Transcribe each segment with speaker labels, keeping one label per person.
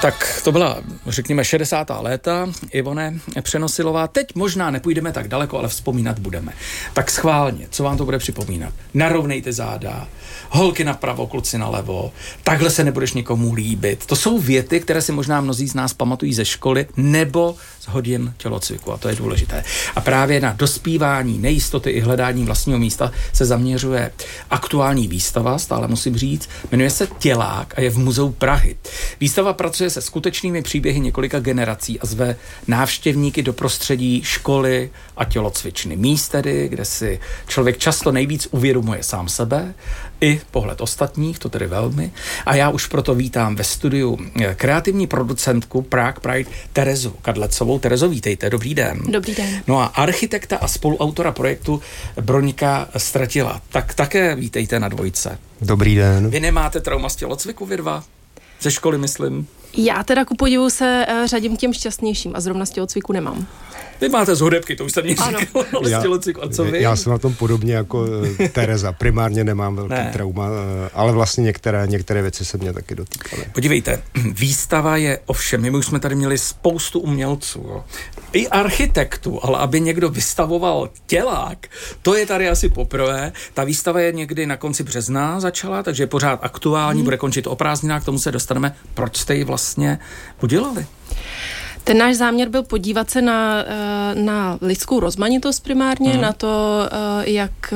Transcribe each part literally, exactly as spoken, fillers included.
Speaker 1: Tak to byla, řekněme, šedesátá léta, Ivone Přenosilová. Teď možná nepůjdeme tak daleko, ale vzpomínat budeme. Tak schválně, co vám to bude připomínat? Narovnejte záda, holky napravo, kluci nalevo, takhle se nebudeš nikomu líbit. To jsou věty, které si možná mnozí z nás pamatují ze školy nebo z hodin tělocviku, a to je důležité. A právě na dospívání, nejistoty i hledání vlastního místa se zaměřuje aktuální výstava, stále musím říct, jmenuje se Tělák a je v Muzeu Prahy. Výstava pracuje se skutečnými příběhy několika generací a zve návštěvníky do prostředí školy a tělocvičny. Míst tedy, kde si člověk často nejvíc uvědomuje sám sebe i pohled ostatních, to tedy velmi. A já už proto vítám ve studiu kreativní producentku Prague Pride Terezu Kadlecovou. Terezo, vítejte, dobrý den.
Speaker 2: Dobrý den.
Speaker 1: No a architekta a spoluautora projektu Broňka Stratila. Tak také vítejte na dvojce.
Speaker 3: Dobrý den.
Speaker 1: Vy nemáte trauma z tělocviku, vy dva? Ze školy, myslím.
Speaker 2: Já teda ku podivu se uh, řadím k těm šťastnějším a zrovna z tělocviku nemám.
Speaker 1: Vy máte z hudebky, to už jsem mě říkal, ale z tělocviku. A co vy?
Speaker 3: Já jsem na tom podobně jako Tereza. Primárně nemám velký ne. trauma, ale vlastně některé, některé věci se mě taky dotýkaly.
Speaker 1: Podívejte, výstava je ovšem, my už jsme tady měli spoustu umělců, jo. I architektů, ale aby někdo vystavoval tělák, to je tady asi poprvé. Ta výstava je někdy na konci března začala, takže je pořád aktuální, hmm. bude končit o prázdninách, k tomu se dostaneme. Proč jste ji vlastně udělali?
Speaker 2: Ten náš záměr byl podívat se na, na lidskou rozmanitost primárně, hmm. na to, jak...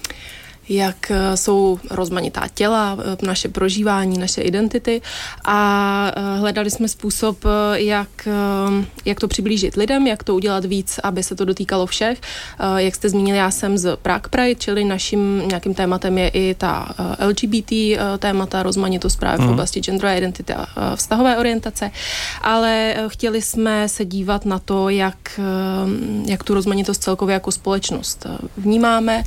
Speaker 2: jak jsou rozmanitá těla, naše prožívání, naše identity a hledali jsme způsob, jak, jak to přiblížit lidem, jak to udělat víc, aby se to dotýkalo všech. Jak jste zmínili, já jsem z Prague Pride, čili naším nějakým tématem je i ta L G B T témata, rozmanitost právě v oblasti genderové identity a vztahové orientace, ale chtěli jsme se dívat na to, jak, jak tu rozmanitost celkově jako společnost vnímáme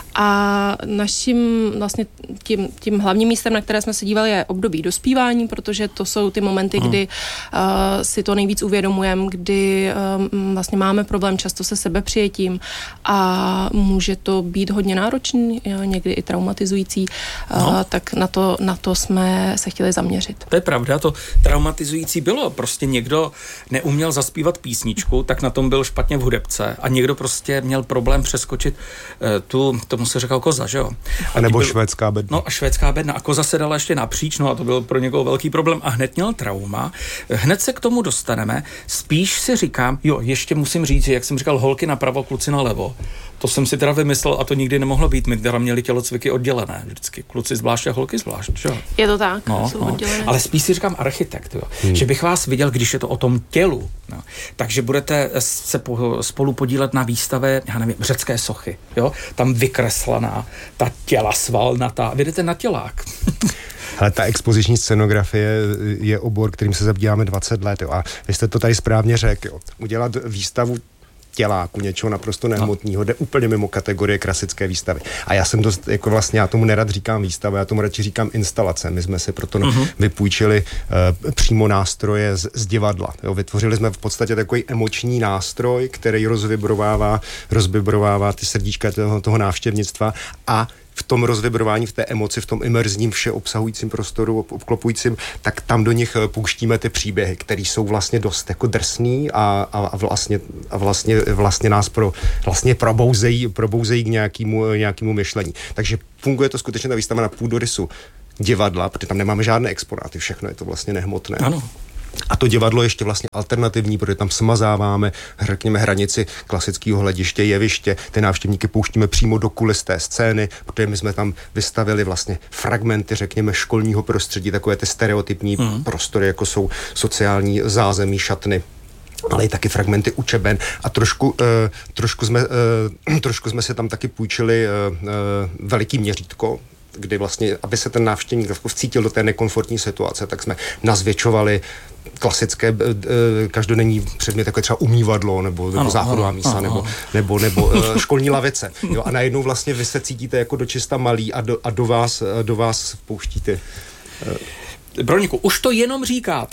Speaker 2: a naším vlastně tím, tím hlavním místem, na které jsme se dívali, je období dospívání, protože to jsou ty momenty, hmm. kdy uh, si to nejvíc uvědomujeme, kdy um, vlastně máme problém často se sebepřijetím a může to být hodně náročný, někdy i traumatizující, uh, no. tak na to, na to jsme se chtěli zaměřit.
Speaker 1: To je pravda, to traumatizující bylo. Prostě někdo neuměl zaspívat písničku, tak na tom byl špatně v hudebce a někdo prostě měl problém přeskočit uh, tu, tomu se říkal koza, že jo?
Speaker 3: A nebo byl, švédská bedna.
Speaker 1: No a švédská bedna. A koza se dala ještě napříč, no a to byl pro někoho velký problém a hned měl trauma. Hned se k tomu dostaneme. Spíš si říkám, jo, ještě musím říct, že jak jsem říkal, holky napravo, kluci nalevo. To jsem si teda vymyslel a to nikdy nemohlo být. My teda měli tělocviky oddělené. Vždycky kluci zvlášť a holky zvlášť, že?
Speaker 2: Je to tak,
Speaker 1: no,
Speaker 2: jsou
Speaker 1: no.
Speaker 2: oddělené.
Speaker 1: Ale spíš si říkám architekt, jo. Hmm. Že bych vás viděl, když je to o tom tělu. No. Takže budete se po, spolu podílet na výstavě, já nevím, řecké sochy, jo. Tam vykreslená, ta těla svalnatá. Vy jdete na tělák.
Speaker 3: Ale ta expoziční scenografie je obor, kterým se zabýváme dvacet let. Jo. A vy jste to tady správně řekl. Jo. Udělat výstavu těláku, něčeho naprosto nehmotného, jde úplně mimo kategorie klasické výstavy. A já jsem dost, jako vlastně, já tomu nerad říkám výstava, já tomu radši říkám instalace. My jsme si proto uh-huh. vypůjčili uh, přímo nástroje z, z divadla. Jo. Vytvořili jsme v podstatě takový emoční nástroj, který rozvibrovává, rozvibrovává ty srdíčka toho, toho návštěvnictva a v tom rozvibrování, v té emoci, v tom imerzním všeobsahujícím prostoru, obklopujícím, tak tam do nich pouštíme ty příběhy, které jsou vlastně dost jako drsný a, a, a, vlastně, a vlastně, vlastně nás pro, vlastně probouzejí, probouzejí k nějakému, nějakému myšlení. Takže funguje to skutečně ta výstava na půdorysu divadla, protože tam nemáme žádné exponáty, všechno je to vlastně nehmotné.
Speaker 1: Ano.
Speaker 3: A to divadlo ještě vlastně alternativní, protože tam smazáváme, řekněme, hranici klasického hlediště, jeviště, ty návštěvníky pouštíme přímo do kulis té scény, protože my jsme tam vystavili vlastně fragmenty, řekněme, školního prostředí, takové ty stereotypní mm. prostory, jako jsou sociální zázemí, šatny, ale i taky fragmenty učeben a trošku, uh, trošku, jsme, uh, trošku jsme si tam taky půjčili uh, uh, veliký měřítko, kdy vlastně, aby se ten návštěvník vcítil do té nekomfortní situace, tak jsme nazvětšovali klasické každodenní předměty, jako je třeba umývadlo, nebo, nebo záchodová mísa, ano, nebo, nebo, nebo, nebo školní lavice. Jo, a najednou vlastně vy se cítíte jako dočista malý a do, a do vás, do vás pouštíte.
Speaker 1: Broňku, už to jenom říkáte.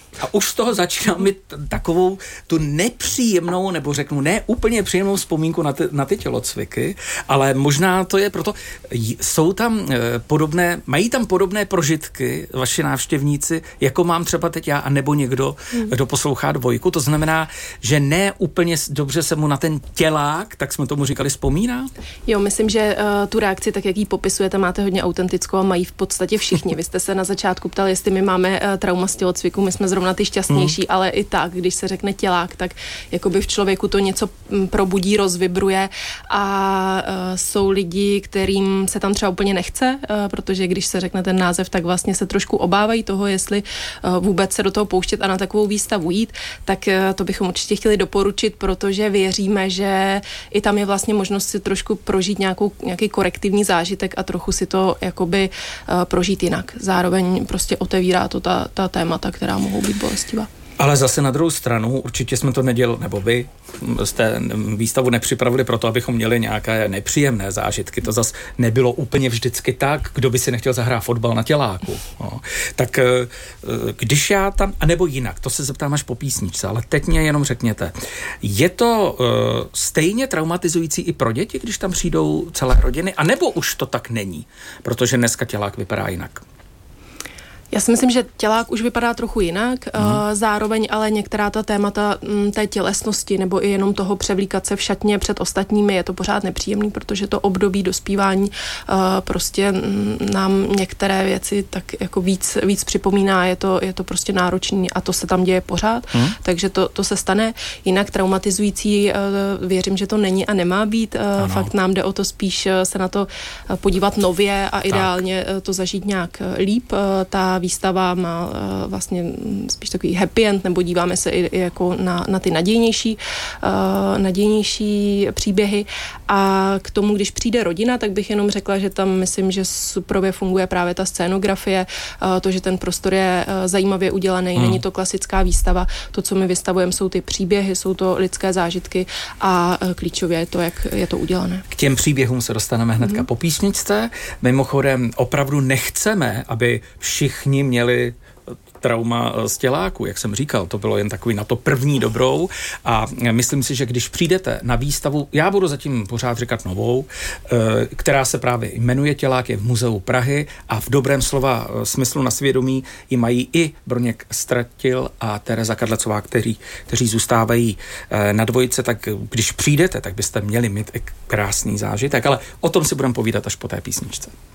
Speaker 1: A už z toho začínám mít takovou tu nepříjemnou, nebo řeknu ne úplně příjemnou vzpomínku na ty, na ty tělocviky, ale možná to je proto, jsou tam podobné, mají tam podobné prožitky vaši návštěvníci, jako mám třeba teď já, anebo někdo, hmm. kdo poslouchá dvojku. To znamená, že ne úplně dobře se mu na ten tělák, tak jsme tomu říkali, vzpomíná?
Speaker 2: Jo, myslím, že uh, tu reakci, tak jak ji popisujete, máte hodně autentickou a mají v podstatě všichni. Vy jste se na začátku ptali, jestli my máme uh, trauma z tělocviku, my jsme zrovna ty šťastnější, hmm. ale i tak, když se řekne tělák, tak jakoby v člověku to něco probudí, rozvibruje a uh, jsou lidi, kterým se tam třeba úplně nechce, uh, protože když se řekne ten název, tak vlastně se trošku obávají toho, jestli uh, vůbec se do toho pouštět a na takovou výstavu jít, tak uh, to bychom určitě chtěli doporučit, protože věříme, že i tam je vlastně možnost si trošku prožít nějakou, nějaký korektivní zážitek a trochu si to jakoby uh, prožít jinak. Zároveň prostě otevírá to ta, ta témata, která mohou být bolestivá.
Speaker 1: Ale zase na druhou stranu, určitě jsme to nedělali, nebo vy jste výstavu nepřipravili proto, abychom měli nějaké nepříjemné zážitky. To zase nebylo úplně vždycky tak, kdo by si nechtěl zahrát fotbal na těláku. No. Tak když já tam, anebo jinak, to se zeptám až po písničce, ale teď mě jenom řekněte, je to uh, stejně traumatizující i pro děti, když tam přijdou celé rodiny, anebo už to tak není, protože dneska tělák vypadá jinak?
Speaker 2: Já si myslím, že tělák už vypadá trochu jinak, mm. zároveň ale některá ta témata té tělesnosti nebo i jenom toho převlíkat se v šatně před ostatními je to pořád nepříjemný, protože to období dospívání prostě nám některé věci tak jako víc, víc připomíná, je to, je to prostě náročný a to se tam děje pořád, mm. takže to, to se stane. Jinak traumatizující věřím, že to není a nemá být. Ano. Fakt nám jde o to spíš se na to podívat nově a ideálně tak. to zažít nějak líp. Ta výstava má uh, vlastně spíš takový happy end, nebo díváme se i, i jako na, na ty nadějnější, uh, nadějnější příběhy. A k tomu, když přijde rodina, tak bych jenom řekla, že tam myslím, že suprově funguje právě ta scénografie, uh, to, že ten prostor je uh, zajímavě udělaný, hmm. není to klasická výstava. To, co my vystavujeme, jsou ty příběhy, jsou to lidské zážitky a uh, klíčově je to, jak je to udělané. K
Speaker 1: těm příběhům se dostaneme hnedka hmm. po písničce. Mimochodem opravdu nechceme, aby všichni měli trauma z těláku, jak jsem říkal, to bylo jen takový na to první dobrou a myslím si, že když přijdete na výstavu, já budu zatím pořád říkat novou, která se právě jmenuje Tělák, je v Muzeu Prahy a v dobrém slova smyslu na svědomí ji mají i Broněk Stratil a Tereza Kadlecová, kteří, kteří zůstávají na dvojice, tak když přijdete, tak byste měli mít krásný zážitek, ale o tom si budeme povídat až po té písničce.